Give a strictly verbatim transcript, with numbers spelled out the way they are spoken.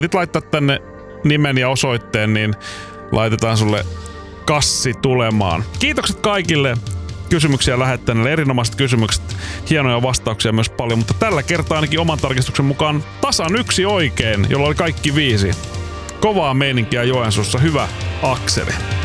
Nyt laittaa tänne nimen ja osoitteen, niin laitetaan sulle kassi tulemaan. Kiitokset kaikille kysymyksiä lähettäneille, erinomaiset kysymykset, hienoja vastauksia myös paljon, mutta tällä kertaa ainakin oman tarkistuksen mukaan tasan yksi oikein, jolla oli kaikki viisi. Kovaa meininkiä Joensuussa, hyvä Akseli.